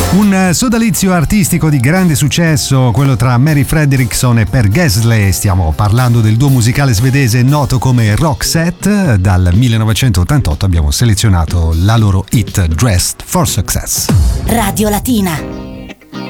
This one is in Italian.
Un sodalizio artistico di grande successo, quello tra Mary Fredriksson e Per Gessle. Stiamo parlando del duo musicale svedese noto come Roxette. Dal 1988 abbiamo selezionato la loro hit Dressed for Success. Radio Latina.